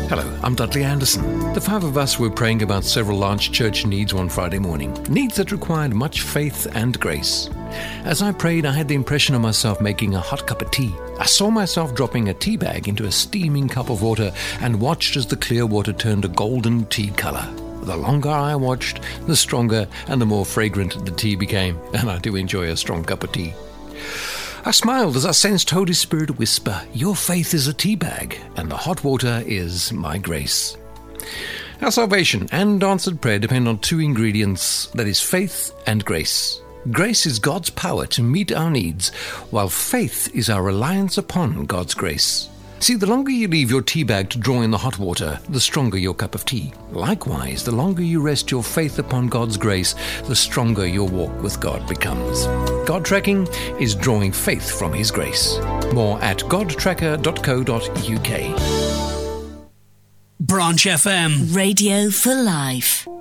Hello, I'm Dudley Anderson. The five of us were praying about several large church needs one Friday morning, needs that required much faith and grace. As I prayed, I had the impression of myself making a hot cup of tea. I saw myself dropping a tea bag into a steaming cup of water and watched as the clear water turned a golden tea colour. The longer I watched, the stronger and the more fragrant the tea became, and I do enjoy a strong cup of tea. I smiled as I sensed Holy Spirit whisper, "Your faith is a tea bag, and the hot water is my grace." Our salvation and answered prayer depend on two ingredients, that is faith and grace. Grace is God's power to meet our needs, while faith is our reliance upon God's grace. See, the longer you leave your tea bag to draw in the hot water, the stronger your cup of tea. Likewise, the longer you rest your faith upon God's grace, the stronger your walk with God becomes. God Tracking is drawing faith from His grace. More at godtracker.co.uk. Branch FM. Radio for life.